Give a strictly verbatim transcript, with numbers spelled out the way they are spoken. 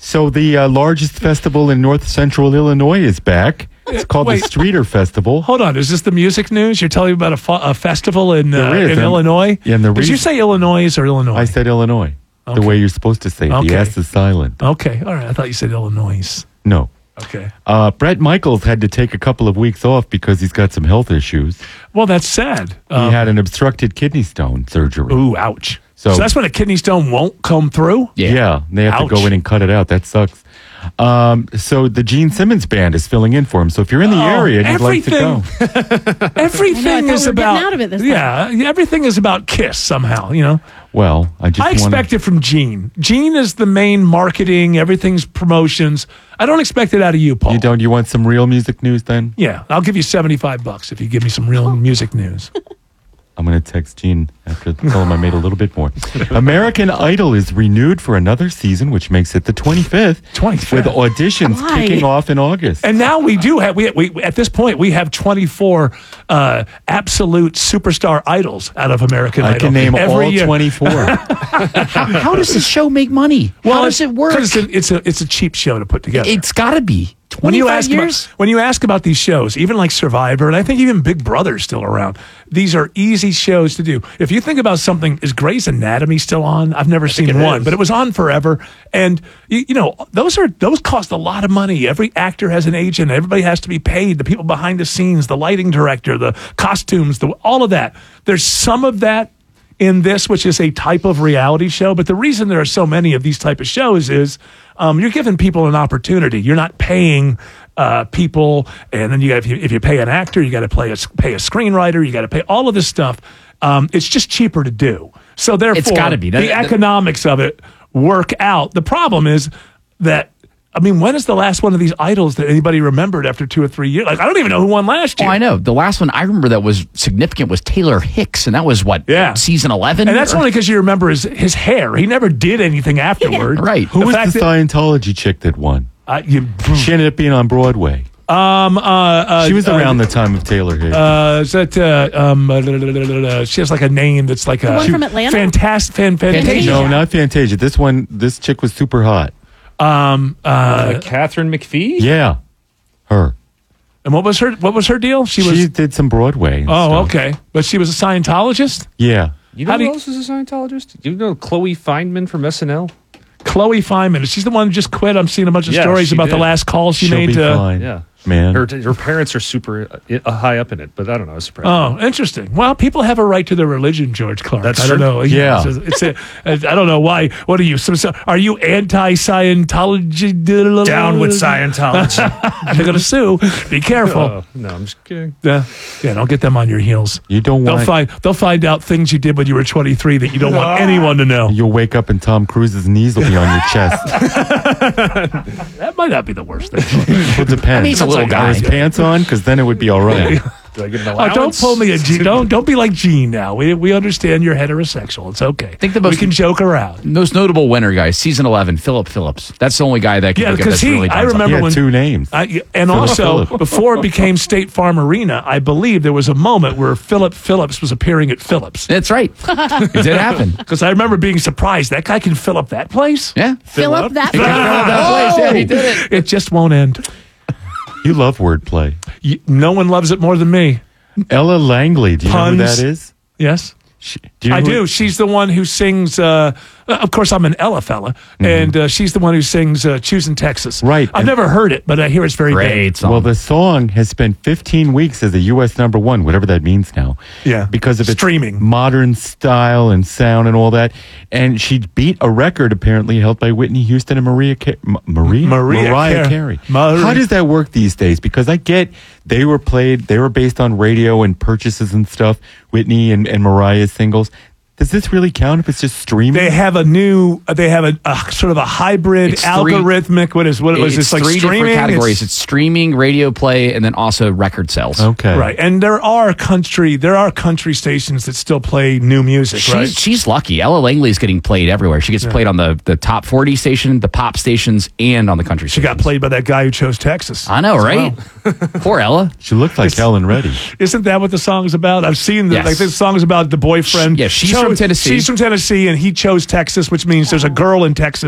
So the uh, largest festival in north central Illinois is back. It's called Wait. the Streeter Festival. Hold on, is this the music news? You're telling me about a, fu- a festival in uh, There is, in and- Illinois? yeah, and the Did you reason- say Illinois or Illinois? I said Illinois. Okay. The way you're supposed to say it. Okay. The S is silent. Okay, all right. I thought you said Illinois. No. Okay. Uh, Brett Michaels had to take a couple of weeks off because he's got some health issues. Well, that's sad. He Um, had an obstructed kidney stone surgery. ooh, ouch. So- So, that's when a kidney stone won't come through? Yeah. Yeah. they have Ouch. to go in and cut it out. That sucks. Um, so the Gene Simmons band is filling in for him. So if you're in the Oh, area and you'd like to go, everything- Everything thought is we were about getting out of it this time. yeah. Everything is about Kiss somehow. You know, well, I just I wanna- expect it from Gene. Gene is the main marketing. Everything's promotions. I don't expect it out of you, Paul. You don't. You want some real music news then? Yeah, I'll give you seventy-five bucks if you give me some real music news. I'm going to text Gene after tell him I made a little bit more. American Idol is renewed for another season, which makes it the twenty-fifth. twenty-fifth. With auditions Why? kicking off in August. And now we do have we, we at this point we have twenty-four uh, absolute superstar idols out of American I Idol. can name Every all year. twenty-four. How, how does this show make money? how does it work? 'cause It's a, it's a it's a cheap show to put together. It's got to be. when you twenty-five ask years? about, when you ask about these shows, even like Survivor, and I think even Big Brother's still around. These are easy shows to do. If you think about something, is Grey's Anatomy still on? I've never seen it one, is. but it was on forever. And you, you know, those are those cost a lot of money. Every actor has an agent. Everybody has to be paid. The people behind the scenes, the lighting director, the costumes, the all of that. There's some of that in this, which is a type of reality show. But the reason there are so many of these type of shows is um, you're giving people an opportunity. You're not paying uh, people, and then you got if you, if you pay an actor, you got to pay a pay a screenwriter. You got to pay all of this stuff. Um, it's just cheaper to do. So therefore, gotta be. the That- that- economics of it work out. The problem is that. I mean, when is the last one of these idols that anybody remembered after two or three years? Like, I don't even know who won last Oh, year. I know. The last one I remember that was significant was Taylor Hicks, and that was what? Yeah. Season eleven? And that's Or- only because you remember his, his hair. He never did anything afterward. Right. Who The was fact the that- Scientology chick that won? Uh, you, She ended up being on Broadway. um, uh, uh, She was uh, around the time of Taylor Hicks. Uh, is that uh, um? Uh, da- da- da- da- da- she has like a name that's like a one from Atlanta? Fantastic, fan, Fantasia. Fantasia. no, not Fantasia. This one, this chick was super hot. Um. Uh. Uh, Catherine McPhee? Yeah, her. And what was her? What was her deal? She She, was. did some Broadway. and Oh, stuff. okay. But she was a Scientologist. Yeah. You know How do who you- else is a Scientologist? You know Chloe Feynman from S N L? Chloe Feynman. She's the one who just quit. I'm seeing a bunch of Yeah, stories she about the did. last call she She'll made be to. fine. Yeah. Man. Her, her parents are super uh, high up in it, but I don't know. It's surprising. Oh, interesting. Well, people have a right to their religion, George Clark. That's I don't true. know. Yeah. It's, a, it's a, I don't know why. What are you? Some, some- are you anti-Scientology? Down with Scientology. They're going to sue. Be careful. Oh, no, I'm just kidding. Yeah, yeah. Don't get them on your heels. You don't They'll want. find. They'll find out things you did when you were twenty-three that you don't want anyone to know. You'll wake up and Tom Cruise's knees will be on your chest. That might not be the worst thing. It depends. I mean, he's a little Are his guy. pants on? Because then it would be all right. Do I get an Oh, allowance? don't pull me a Gene. Don't don't be like Gene now. We we understand you're heterosexual. It's okay. think the we most- can joke around. Most notable winner, guys, season eleven, Philip Phillips. That's the only guy that I can Yeah, think of because that's he. really done I something. remember He had when two names. I, and Philip also, Phillips. before it became State Farm Arena, I believe there was a moment where Philip Phillips was appearing at Phillips. That's right. It did happen. Because I remember being surprised. That guy can fill up that place? Yeah. Fill up that. He can fill up that place. Yeah, he did it. It just won't end. You love wordplay. You, no one loves it more than me. Ella Langley. Do you know who Puns. that is? Yes? She, do you know I who- do. She's the one who sings. Uh, of course, I'm an Ella fella, and uh, she's the one who sings uh, "Choosing Texas." Right, I've and- never heard it, but I hear it's very Great good. song. Well, the song has spent fifteen weeks as a U S number one, whatever that means now. Yeah. Because of its Streaming. modern style and sound and all that. And she beat a record apparently held by Whitney Houston and Maria Ca- M- Maria Maria Mariah Car- Carey. Maria- How does that work these days? Because I get they were played, they were based on radio and purchases and stuff. Whitney and, and Mariah's singles. Does this really count if it's just streaming? They have a new. They have a, a sort of a hybrid It's three- algorithmic. What is what was it's this like three streaming? different categories. It's- It's, streaming, radio play, and then also record sales. okay. Right, and there are country there are country stations that still play new music, She's, right? she's lucky. Ella Langley is getting played everywhere. She gets played on the, the top forty station, the pop stations, and on the country She stations. got played by that guy who chose Texas. I know, right? Poor Ella. She looked like Helen Reddy. Isn't that what the song's about? I've seen the, Yes. like this song's about the boyfriend. Yeah, she's from Tennessee. She's from Tennessee, and he chose Texas, which means there's a girl in Texas